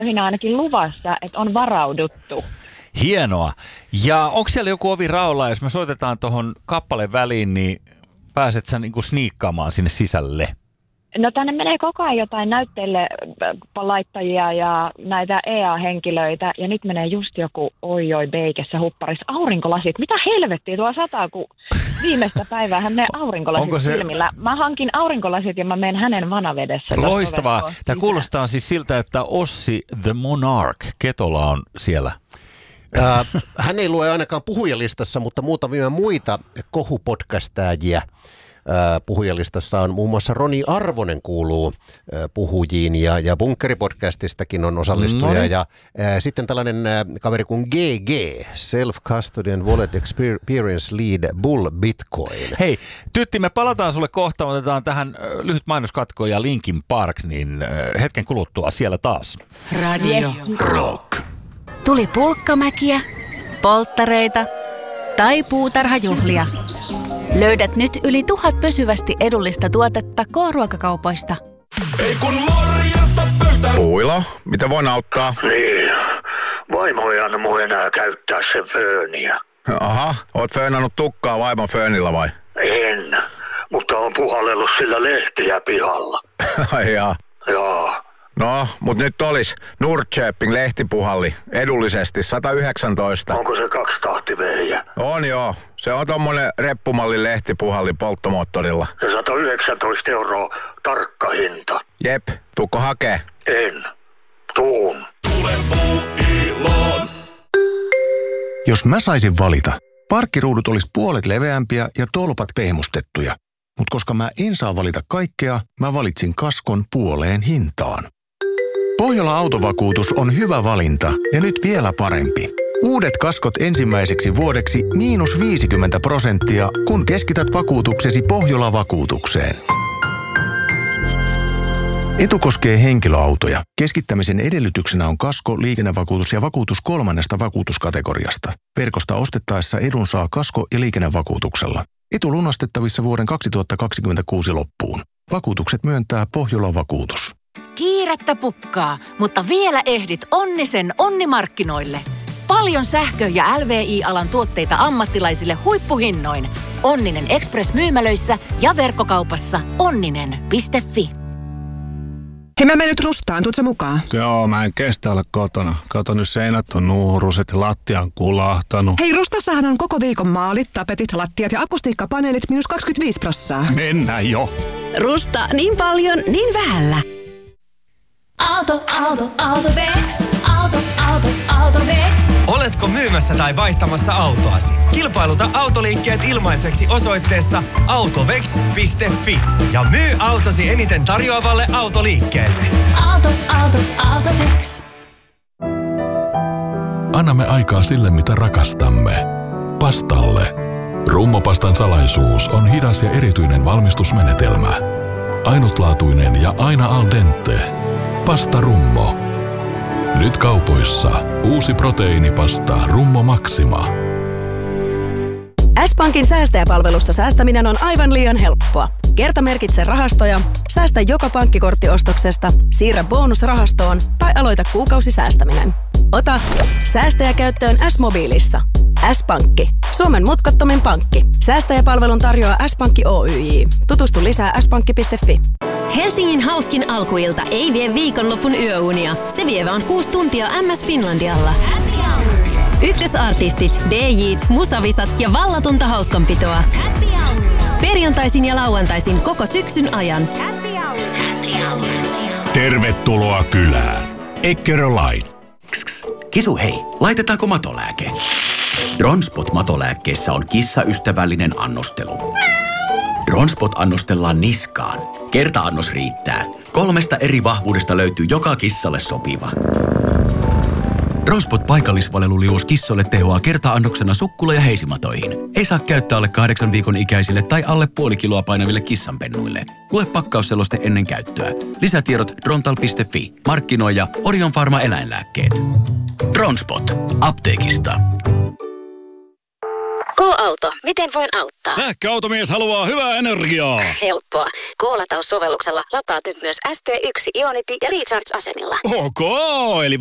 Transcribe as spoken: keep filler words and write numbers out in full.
siinä ainakin luvassa, että on varauduttu. Hienoa. Ja onko siellä joku ovi raolla, jos me soitetaan tuohon kappaleen väliin, niin pääset sä niinku sniikkaamaan sinne sisälle? No tänne menee koko ajan jotain näytteille laittajia ja näitä E A-henkilöitä, ja nyt menee just joku oi oi beikessä hupparissa aurinkolasit. Mitä helvettiä tuo sataa, kun viimeistä päivää hän menee aurinkolasit se... silmillä. Mä hankin aurinkolasit ja mä menen hänen vanavedessä. Loistavaa. Tämä kuulostaa siis siltä, että Ossi the Monarch Ketola on siellä. Äh, hän ei lue ainakaan puhujalistassa, mutta muutamia muita kohupodcastajia. Puhujalistassa on muun muassa Roni Arvonen kuuluu puhujiin ja, ja Bunkeripodcastistakin on osallistuja. No. Ja ää, sitten tällainen ää, kaveri kuin G G, Self Custody and Wallet Experience Lead Bull Bitcoin. Hei, Tytti, me palataan sulle kohta, otetaan tähän lyhyt mainoskatko ja Linkin Park, niin hetken kuluttua siellä taas. Radio Rock. Tuli pulkkamäkiä, polttareita tai puutarhajuhlia. Löydät nyt yli tuhat pysyvästi edullista tuotetta K-ruokakaupoista. Ei kun morjesta pöytään! Puilo, mitä voin auttaa? Niin, vaimo ei anna mun enää käyttää sen fööniä. Aha, oot föönannut tukkaa vaimon föönillä vai? En, mutta on puhallellut sillä lehtiä pihalla. Ai jaa. Jaa. No, mut nyt olis Nordköping lehtipuhalli edullisesti sata yhdeksäntoista. Onko se kaksitahtivehjä? On joo. Se on tommonen reppumallin lehtipuhalli polttomoottorilla. Ja sata yhdeksäntoista euroa tarkka hinta. Jep, tuukko hakee? En. Tuun. Tule Puuiloon. Jos mä saisin valita, parkkiruudut olisi puolet leveämpiä ja tolpat pehmustettuja. Mutta koska mä en saa valita kaikkea, mä valitsin kaskon puoleen hintaan. Pohjola Autovakuutus on hyvä valinta ja nyt vielä parempi. Uudet kaskot ensimmäiseksi vuodeksi miinus viisikymmentä prosenttia, kun keskität vakuutuksesi Pohjola-vakuutukseen. Etu koskee henkilöautoja. Keskittämisen edellytyksenä on kasko, liikennevakuutus ja vakuutus kolmannesta vakuutuskategoriasta. Verkosta ostettaessa edun saa kasko- ja liikennevakuutuksella. Etu lunastettavissa vuoden kaksituhattakaksikymmentäkuusi loppuun. Vakuutukset myöntää Pohjola-vakuutus. Kiirettä pukkaa, mutta vielä ehdit Onnisen onnimarkkinoille. Paljon sähkö- ja L V I-alan tuotteita ammattilaisille huippuhinnoin. Onninen Express-myymälöissä ja verkkokaupassa onninen piste fi. Hei, mä menen nyt Rustaan, tuut sä mukaan? Joo, mä en kestä olla kotona. Kato, nyt seinät on nuuruset ja lattia on kulahtanut. Hei, Rustassahan on koko viikon maalit, tapetit, lattiat ja akustiikkapaneelit miinus kaksikymmentäviisi prosenttia. Mennään jo. Rusta, niin paljon, niin vähällä. Auto, auto, Autovex. Auto, auto, Autovex. Oletko myymässä tai vaihtamassa autoasi? Kilpailuta autoliikkeet ilmaiseksi osoitteessa autovex piste fi ja myy autosi eniten tarjoavalle autoliikkeelle. Auto, auto, Autovex. Annamme aikaa sille, mitä rakastamme. Pastalle. Rummopastan salaisuus on hidas ja erityinen valmistusmenetelmä. Ainutlaatuinen ja aina al dente. Pasta Rummo. Nyt kaupoissa uusi proteiinipasta Rummo Maxima. S-Pankin säästäjäpalvelussa säästäminen on aivan liian helppoa. Kertamerkitse rahastoja, säästä joka pankkikorttiostoksesta, siirrä bonusrahastoon tai aloita kuukausisäästäminen. Ota säästäjäkäyttöön S-mobiilissa. S-Pankki. Suomen mutkattomin pankki. Säästäjäpalvelun tarjoaa S-Pankki Oyj. Tutustu lisää s pankki piste fi. Helsingin hauskin alkuilta ei vie viikonlopun yöunia. Se vievä on kuusi tuntia M S Finlandialla. Ykkösartistit, D J:t, musavisat ja vallatonta hauskanpitoa. Perjantaisin ja lauantaisin koko syksyn ajan. Tervetuloa kylään. Eckerölain. Kisu hei, laitetaanko matolääke? Dronspot matolääkkeessä on kissaystävällinen annostelu. Dronspot annostellaan niskaan. Kerta-annos riittää. Kolmesta eri vahvuudesta löytyy joka kissalle sopiva. Dronspot paikallisvaleluliuos kissoille tehoaa kerta-annoksena sukkula- ja heisimatoihin. Ei saa käyttää alle kahdeksan viikon ikäisille tai alle puoli kiloa painaville kissanpennuille. Lue pakkausseloste ennen käyttöä. Lisätiedot drontal piste fi. Markkinoija Orion Pharma eläinlääkkeet. Dronspot. Apteekista. K-auto. Miten voin auttaa? Sähköautomies haluaa hyvää energiaa. Helppoa. K-lataussovelluksella lataat nyt myös S T yksi Ionity ja Recharge-asenilla. Ok, eli